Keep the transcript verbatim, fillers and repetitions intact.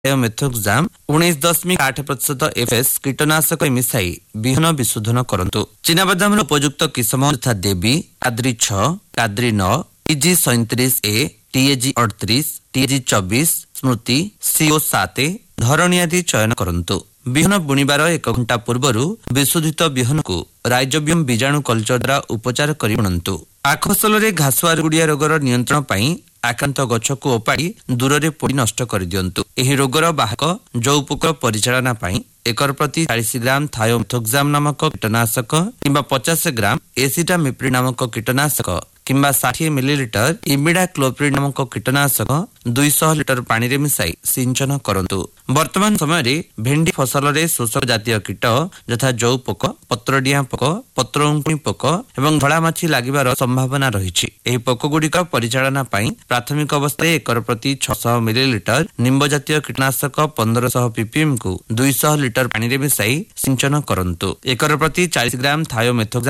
मेथोक्साम उन्नीस दशमिक आठ प्रतिशत एफएस कीटनाशक मिसाई विहन विशोधन करंतु। चिनाबादाम उपयुक्त किसम तथा देवी काद्री छह काद्री नौ टीजी सैंतीस ए टीएजी अड़तीस टीएजी चौबीस स्मृति सीओ सात धरणी आदि चयन करंतु। बिहन बुणीबार एक घंटा पूर्व विशोधित बिहन को राइजोबियम बीजाणु कल्चर द्वारा उपचार कर बुणंतु। आख फसल में घासुआरगुड़िया रोगर नियंत्रण पाई आक्रांत गछ को ओपाड़ी दूर से पोड़ी नष्ट कर दियंतु। एही रोगर बाहक जौपुकर परिचालना पाई एकर प्रति चालीस ग्राम थायोमेथोक्साम नामक कीटनाशक किंबा पचास ग्राम एसिटामिप्रिड नामक कीटनाशक किंबा साठ मिलीलिटर इमिडाक्लोप्रिड नामक कीटनाशक दो सौ लिटर पानी रे मिसाई सिंचन करंतु। वर्तमान समय रे भेंडी फसल रे शोषक जातीय कीट यथा जौ पोक पत्रडिया पोक पत्रअंकुणी पोक एवं धड़ा माछी लागिबार संभावना रहिछि। एही पोक गुड़िक परिचालना पाई प्राथमिक अवस्था एकर प्रति छह सौ मिलीलिटर निम्ब जातीय कीटनाशक पंद्रह सौ पीपीएम को दो सौ लिटर पानी रे मिसाई सिंचन करंतु। एकर प्रति चालीस ग्राम थायोमेथोक्साम